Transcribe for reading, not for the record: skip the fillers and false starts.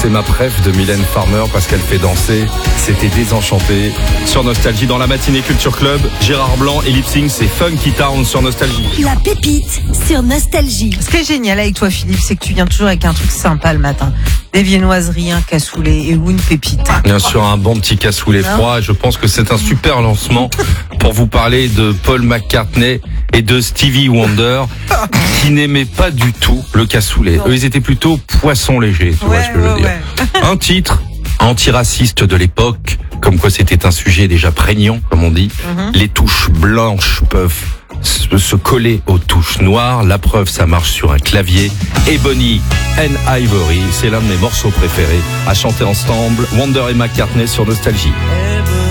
c'est ma préf de Mylène Farmer parce qu'elle fait danser. C'était Désenchanté sur Nostalgie dans la matinée Culture Club. Gérard Blanc et Lip Sync, c'est Funky Town sur Nostalgie. La pépite sur Nostalgie. Ce qui est génial avec toi, Philippe, c'est que tu viens toujours avec un truc sympa le matin. Des viennoiseries, un cassoulet ou une pépite. Bien sûr, un bon petit cassoulet froid. Je pense que c'est un super lancement pour vous parler de Paul McCartney et de Stevie Wonder qui n'aimaient pas du tout le cassoulet. Eux, ils étaient plutôt poissons légers, tu vois ce que je veux dire. Un titre antiraciste de l'époque, comme quoi c'était un sujet déjà prégnant, comme on dit. Les touches blanches peuvent se coller aux touches noires. La preuve, ça marche sur un clavier. Ebony and Ivory, c'est l'un de mes morceaux préférés à chanter ensemble. Wonder et McCartney sur Nostalgie.